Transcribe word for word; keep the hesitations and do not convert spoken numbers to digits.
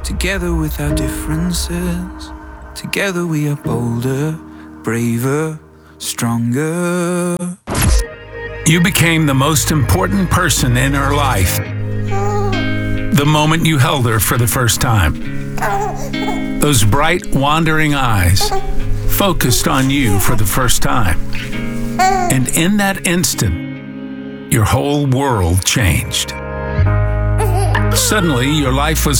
Together with our differences, together we are bolder, braver, stronger. You became the most important person in her life the moment you held her for the first time. Those bright, wandering eyes focused on you for the first time. And in that instant, your whole world changed. Suddenly, your life was